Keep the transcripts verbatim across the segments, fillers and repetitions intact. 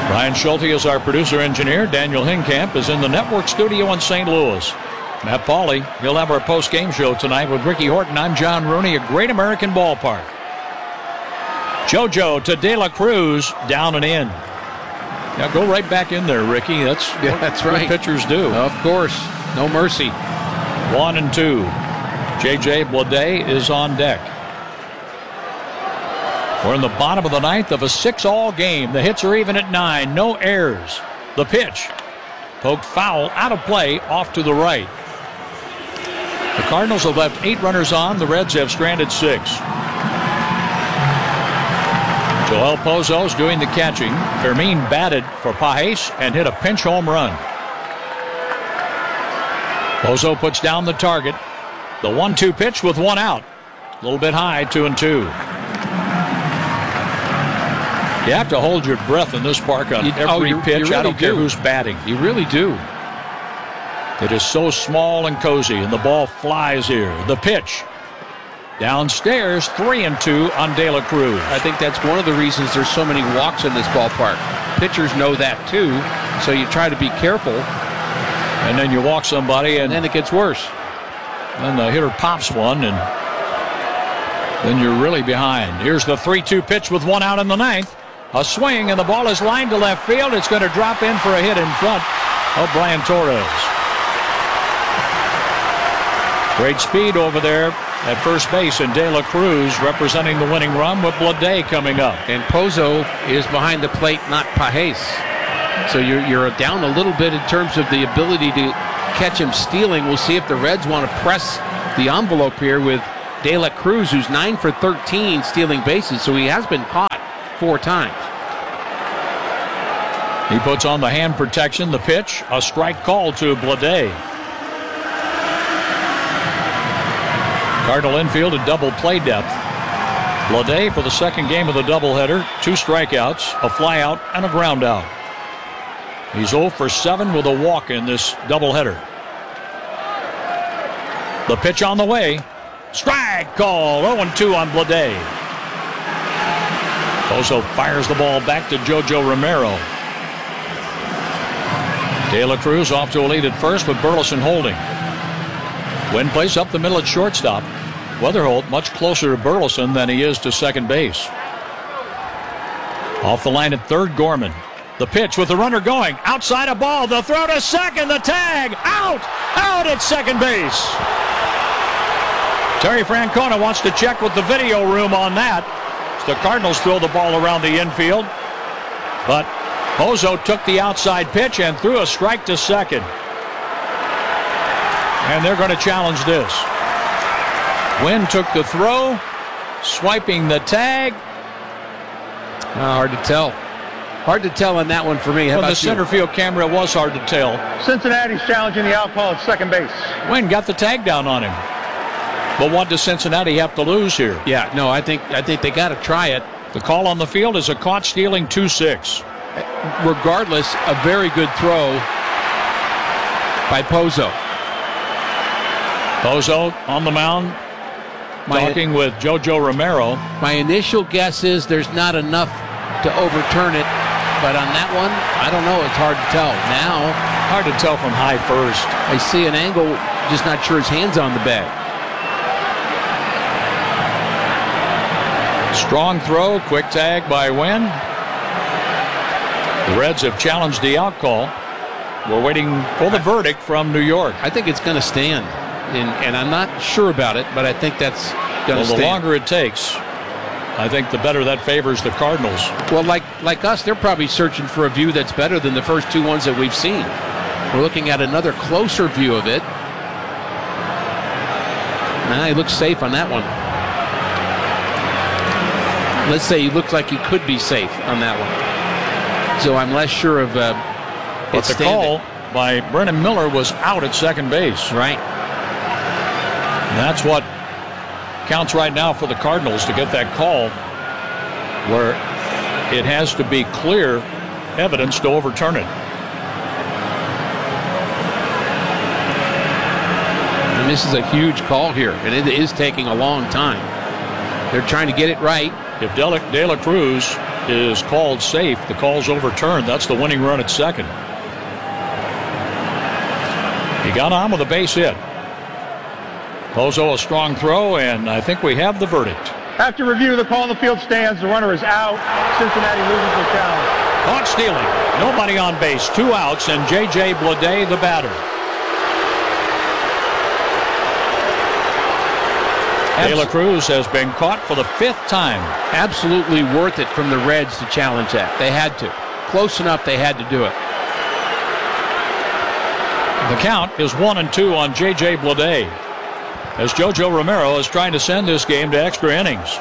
Ryan Schulte is our producer engineer. Daniel Hinkamp is in the network studio in Saint Louis. Matt Pauley, he'll have our post-game show tonight with Ricky Horton. I'm John Rooney, a Great American Ballpark. JoJo to De La Cruz, down and in. Now go right back in there, Ricky. That's yeah, what that's right. pitchers do. Of course, no mercy. One and two. J J Bleday is on deck. We're in the bottom of the ninth of a six-all game. The hits are even at nine. No errors. The pitch. Poked foul, out of play, off to the right. The Cardinals have left eight runners on. The Reds have stranded six. Joel Pozo's doing the catching. Fermin batted for Pages and hit a pinch home run. Pozo puts down the target. The one two pitch with one out. A little bit high, two and two. You have to hold your breath in this park on you, every oh, pitch. Really I don't do. care who's batting. You really do. It is so small and cozy, and the ball flies here. The pitch. Downstairs, three and two on De La Cruz. I think that's one of the reasons there's so many walks in this ballpark. Pitchers know that too, so you try to be careful. And then you walk somebody, and, and then it gets worse. Then the hitter pops one, and then you're really behind. Here's the three two pitch with one out in the ninth. A swing, and the ball is lined to left field. It's going to drop in for a hit in front of Brian Torres. Great speed over there at first base, and De La Cruz representing the winning run with Bleday coming up. And Pozo is behind the plate, not Pages. So you're, you're down a little bit in terms of the ability to catch him stealing. We'll see if the Reds want to press the envelope here with De La Cruz, who's nine for thirteen stealing bases, so he has been caught four times. He puts on the hand protection. The pitch, a strike call to Bleday. Cardinal infield at double play depth. Bleday for the second game of the doubleheader. Two strikeouts, a flyout, and a ground out. He's oh for seven with a walk in this doubleheader. The pitch on the way. Strike call. oh and two on Bleday. Pozo fires the ball back to JoJo Romero. De La Cruz off to a lead at first with Burleson holding. Wynn plays up the middle at shortstop. Weatherholt much closer to Burleson than he is to second base. Off the line at third, Gorman. The pitch with the runner going. Outside a ball. The throw to second. The tag. Out. Out at second base. Terry Francona wants to check with the video room on that. The Cardinals throw the ball around the infield. But Pozo took the outside pitch and threw a strike to second. And they're going to challenge this. Wynn took the throw, swiping the tag. Uh, hard to tell. Hard to tell on that one for me. How From about the center you? field camera, it was hard to tell. Cincinnati's challenging the out call at second base. Wynn got the tag down on him. But what does Cincinnati have to lose here? Yeah, no, I think I think they got to try it. The call on the field is a caught stealing two six. Regardless, a very good throw by Pozo. Pozo on the mound, my, talking with JoJo Romero. My initial guess is there's not enough to overturn it, but on that one, I don't know. It's hard to tell. Now, hard to tell from high first. I see an angle, just not sure his hand's on the bag. Strong throw, quick tag by Wynn. The Reds have challenged the out call. We're waiting for the verdict from New York. I think it's going to stand, and, and I'm not sure about it, but I think that's going to well, stand. The longer it takes, I think the better that favors the Cardinals. Well, like like us, they're probably searching for a view that's better than the first two ones that we've seen. We're looking at another closer view of it. Nah, he looks safe on that one. Let's say he looks like he could be safe on that one. So I'm less sure of uh, but the standing. call by Brennan Miller was out at second base. Right. That's what counts right now for the Cardinals to get that call where it has to be clear evidence to overturn it. And this is a huge call here, and it is taking a long time. They're trying to get it right. If De La, De La Cruz is called safe. The call's overturned. That's the winning run at second. He got on with a base hit. Pozo a strong throw, and I think we have the verdict. After review, the call in the field stands. The runner is out. Cincinnati loses the challenge. Caught stealing. Nobody on base. Two outs, and J J Bleday, the batter. De La Cruz has been caught for the fifth time. Absolutely worth it from the Reds to challenge that. They had to. Close enough, they had to do it. The count is one and two on J J Bleday, as Jojo Romero is trying to send this game to extra innings.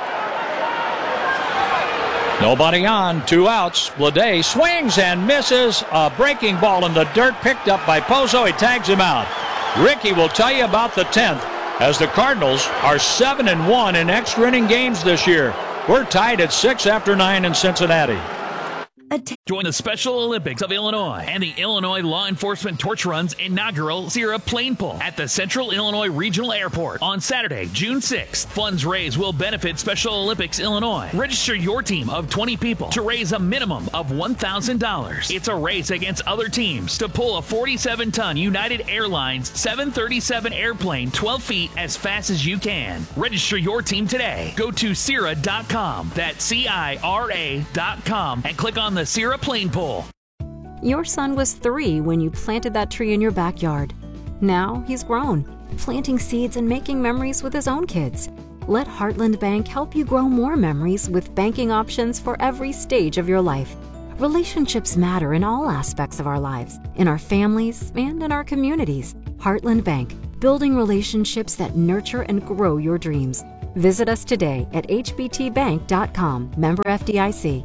Nobody on, two outs. Bleday swings and misses. A breaking ball in the dirt picked up by Pozo. He tags him out. Ricky will tell you about the tenth, as the Cardinals are seven and one in extra inning games this year. We're tied at six after nine in Cincinnati. Join the Special Olympics of Illinois and the Illinois Law Enforcement Torch Run's inaugural Sierra Plane Pull at the Central Illinois Regional Airport on Saturday, June sixth. Funds raised will benefit Special Olympics Illinois. Register your team of twenty people to raise a minimum of one thousand dollars. It's a race against other teams to pull a forty-seven ton United Airlines seven thirty-seven airplane twelve feet as fast as you can. Register your team today. Go to Sierra dot com. That's C I R A dot com and click on the Sierra Plane Pull. Your son was three when you planted that tree in your backyard. Now he's grown, planting seeds and making memories with his own kids. Let Heartland Bank help you grow more memories with banking options for every stage of your life. Relationships matter in all aspects of our lives, in our families and in our communities. Heartland Bank, building relationships that nurture and grow your dreams. Visit us today at h b t bank dot com. Member F D I C.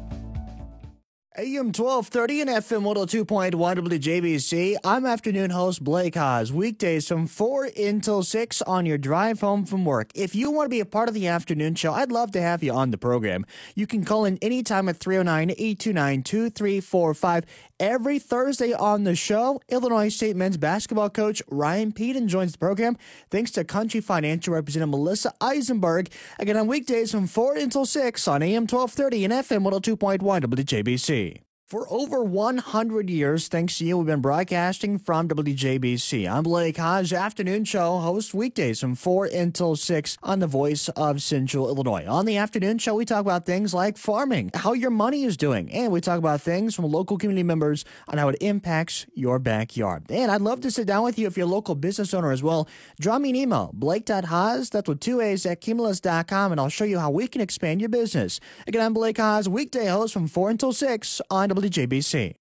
A M twelve thirty and F M one oh two point one W J B C. I'm afternoon host Blake Haas. Weekdays from four until six on your drive home from work. If you want to be a part of the afternoon show, I'd love to have you on the program. You can call in anytime at three oh nine, eight two nine, two three four five. Every Thursday on the show, Illinois State men's basketball coach Ryan Peden joins the program. Thanks to Country Financial Representative Melissa Eisenberg. Again, on weekdays from four until six on A M twelve thirty and F M one oh two point one W J B C. For over one hundred years, thanks to you, we've been broadcasting from W J B C. I'm Blake Hodge, afternoon show host weekdays from four until six on the Voice of Central Illinois. On the afternoon show, we talk about things like farming, how your money is doing, and we talk about things from local community members on how it impacts your backyard. And I'd love to sit down with you if you're a local business owner as well. Drop me an email, blake dot haas, that's with two A's, at cumulus dot com, and I'll show you how we can expand your business. Again, I'm Blake Haas, weekday host from four until six on W J B C.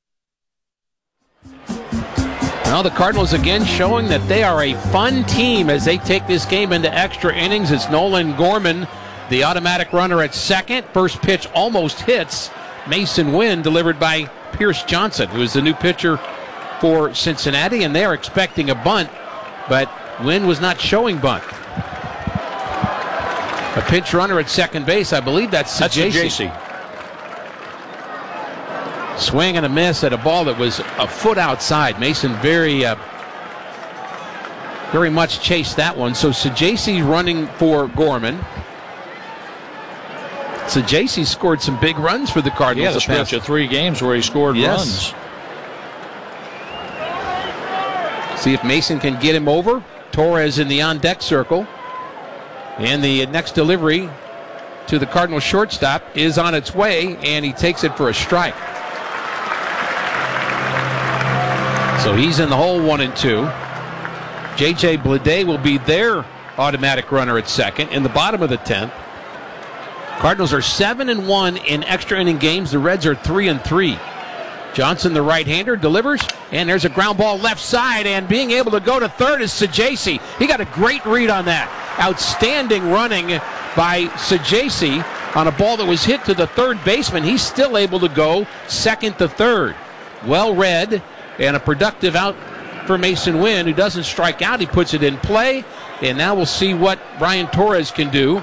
Well, the Cardinals again showing that they are a fun team as they take this game into extra innings. It's Nolan Gorman, the automatic runner at second. First pitch almost hits Mason Wynn, delivered by Pierce Johnson, who is the new pitcher for Cincinnati, and they're expecting a bunt, but Wynn was not showing bunt. A pinch runner at second base, I believe that's Sajaci. Swing and a miss at a ball that was a foot outside. Mason very uh, very much chased that one. So Sajaci running for Gorman. Sajaci scored some big runs for the Cardinals. Yeah, the stretch of three games where he scored yes. runs. See if Mason can get him over. Torres in the on-deck circle. And the next delivery to the Cardinals shortstop is on its way, and he takes it for a strike. So he's in the hole, one and two. J J Bleday will be their automatic runner at second in the bottom of the tenth. Cardinals are seven and one in extra inning games. The Reds are three and three. Johnson, the right-hander, delivers, and there's a ground ball left side, and being able to go to third is Sajaci. He got a great read on that. Outstanding running by Sajaci on a ball that was hit to the third baseman. He's still able to go second to third. Well read. And a productive out for Mason Wynn, who doesn't strike out. He puts it in play. And now we'll see what Brian Torres can do.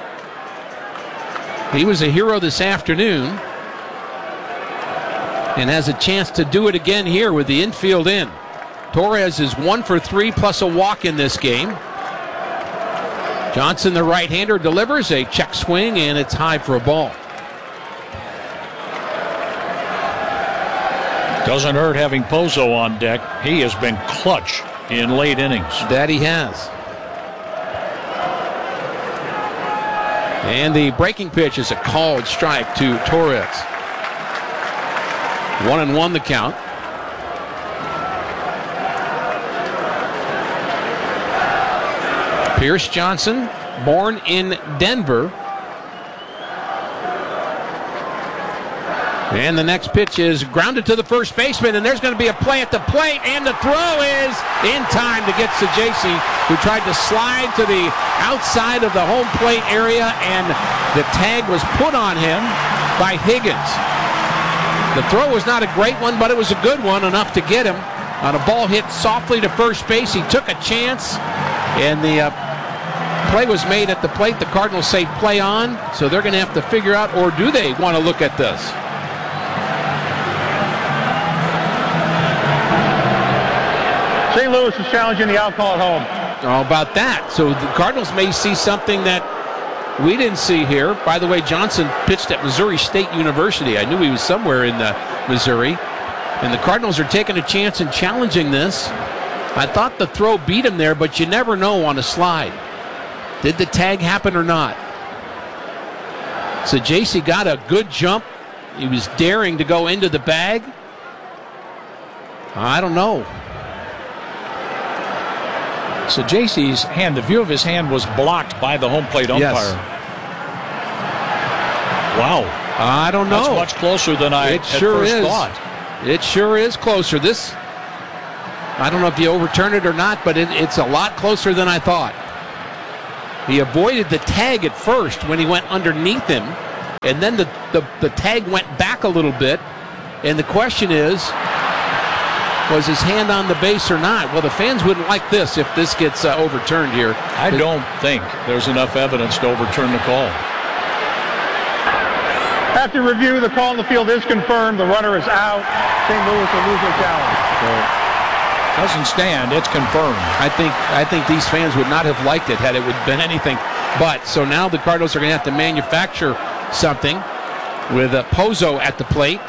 He was a hero this afternoon and has a chance to do it again here with the infield in. Torres is one for three plus a walk in this game. Johnson, the right-hander, delivers a check swing, and it's high for a ball. Doesn't hurt having Pozo on deck. He has been clutch in late innings. That he has. And the breaking pitch is a called strike to Torres. One and one the count. Pierce Johnson, born in Denver. And the next pitch is grounded to the first baseman, and there's going to be a play at the plate, and the throw is in time to get Saggese, who tried to slide to the outside of the home plate area, and the tag was put on him by Higgins. The throw was not a great one, but it was a good one, enough to get him. On a ball hit softly to first base, he took a chance, and the uh, play was made at the plate. The Cardinals say play on, so they're going to have to figure out, or do they want to look at this? Saint Louis is challenging the out call at home. How about that? So the Cardinals may see something that we didn't see here. By the way, Johnson pitched at Missouri State University. I knew he was somewhere in uh, Missouri. And the Cardinals are taking a chance and challenging this. I thought the throw beat him there, but you never know on a slide. Did the tag happen or not? So J C got a good jump. He was daring to go into the bag. I don't know. So J C's hand, the view of his hand was blocked by the home plate umpire. Yes. Wow. I don't know. That's much closer than I it at sure first is. thought. It sure is closer. This, I don't know if you overturn it or not, but it, it's a lot closer than I thought. He avoided the tag at first when he went underneath him, and then the, the, the tag went back a little bit, and the question is, was his hand on the base or not? Well, the fans wouldn't like this if this gets uh, overturned here. I don't think there's enough evidence to overturn the call. After review, the call in the field is confirmed. The runner is out. Saint Louis will lose their challenge. So, doesn't stand. It's confirmed. I think I think these fans would not have liked it had it would have been anything but. So now the Cardinals are going to have to manufacture something with uh, Pozo at the plate.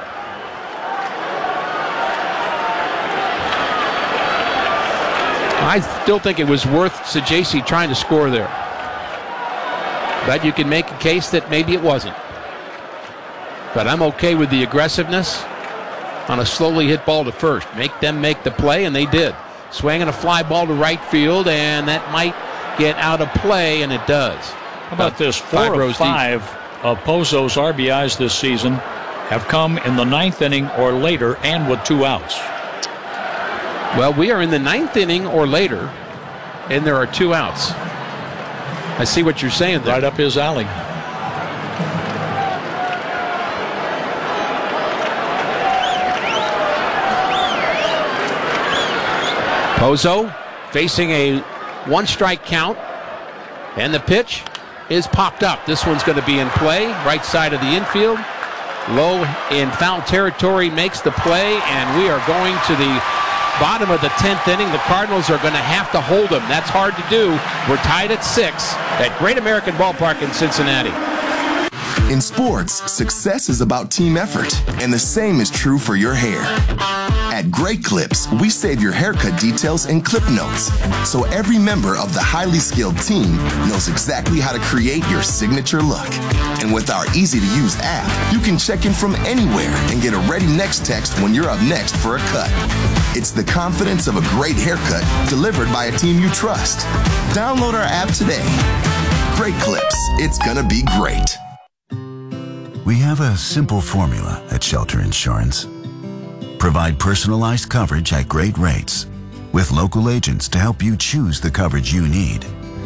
I still think it was worth Saggese trying to score there. But you can make a case that maybe it wasn't. But I'm okay with the aggressiveness on a slowly hit ball to first. Make them make the play, and they did. Swinging a fly ball to right field, and that might get out of play, and it does. How about this? Four of five of Pozo's R B Is this season have come in the ninth inning or later and with two outs. Well, we are in the ninth inning or later, and there are two outs. I see what you're saying there. Right up his alley. Pozo facing a one-strike count, and the pitch is popped up. This one's going to be in play, right side of the infield. Low in foul territory makes the play, and we are going to the bottom of the tenth inning. The Cardinals are going to have to hold them. That's hard to do. We're tied at six at Great American Ballpark in Cincinnati. In sports, success is about team effort, and the same is true for your hair. At Great Clips, we save your haircut details in clip notes, so every member of the highly skilled team knows exactly how to create your signature look. And with our easy-to-use app, you can check in from anywhere and get a ready next text when you're up next for a cut. It's the confidence of a great haircut delivered by a team you trust. Download our app today. Great Clips. It's gonna be great. We have a simple formula at Shelter Insurance. Provide personalized coverage at great rates with local agents to help you choose the coverage you need.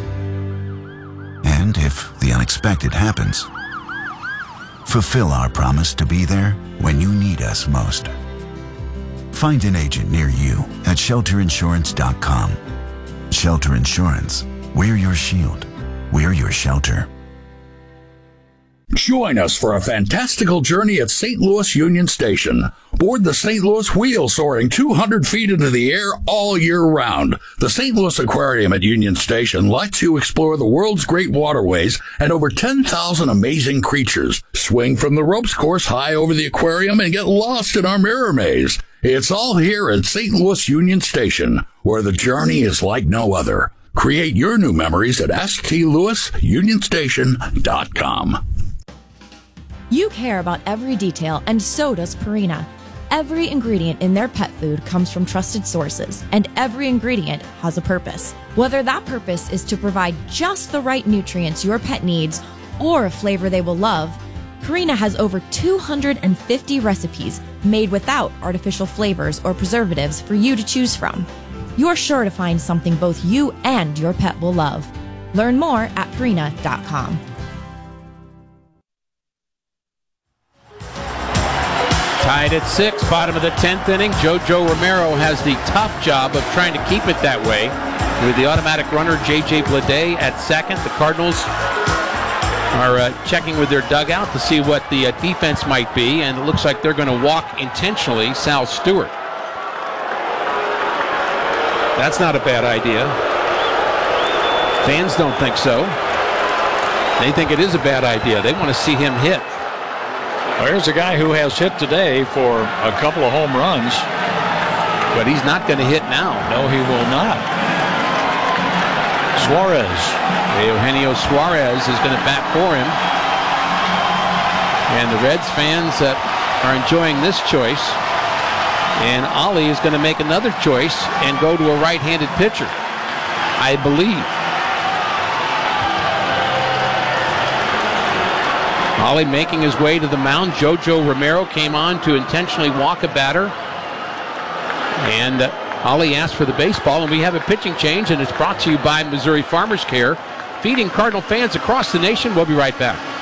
And if the unexpected happens, fulfill our promise to be there when you need us most. Find an agent near you at shelter insurance dot com. Shelter Insurance. We're your shield. We're your shelter. Join us for a fantastical journey at Saint Louis Union Station. Board the Saint Louis Wheel, soaring two hundred feet into the air all year round. The Saint Louis Aquarium at Union Station lets you explore the world's great waterways and over ten thousand amazing creatures. Swing from the ropes course high over the aquarium and get lost in our mirror maze. It's all here at Saint Louis Union Station, where the journey is like no other. Create your new memories at s t louis union station dot com. You care about every detail, and so does Purina. Every ingredient in their pet food comes from trusted sources, and every ingredient has a purpose. Whether that purpose is to provide just the right nutrients your pet needs or a flavor they will love, Purina has over two hundred fifty recipes made without artificial flavors or preservatives for you to choose from. You're sure to find something both you and your pet will love. Learn more at purina dot com. Tied at six, bottom of the tenth inning. JoJo Romero has the tough job of trying to keep it that way with the automatic runner J J Bleday at second. The Cardinals are uh, checking with their dugout to see what the uh, defense might be, and it looks like they're going to walk intentionally Sal Stewart. That's not a bad idea. Fans don't think so. They think it is a bad idea. They want to see him hit. Well, here's a guy who has hit today for a couple of home runs. But he's not going to hit now. No, he will not. Suarez. Eugenio Suarez is going to bat for him. And the Reds fans uh, are enjoying this choice. And Ollie is going to make another choice and go to a right-handed pitcher, I believe. Ollie making his way to the mound. JoJo Romero came on to intentionally walk a batter. And uh, Ollie asked for the baseball, and we have a pitching change, and it's brought to you by Missouri Farmers Care, feeding Cardinal fans across the nation. We'll be right back.